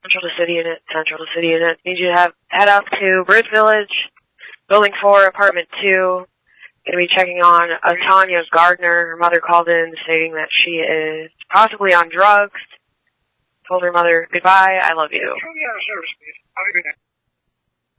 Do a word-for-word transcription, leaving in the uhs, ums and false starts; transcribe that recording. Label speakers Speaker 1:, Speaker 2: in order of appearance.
Speaker 1: Central to City Unit, Central to City Unit. Need you to have head up to Bridge Village, Building four, Apartment two. Going to be checking on uh, Tanya Gardner. Her mother called in stating that she is possibly on drugs. Told her mother, goodbye, I love you.
Speaker 2: Service, please. Have a good night.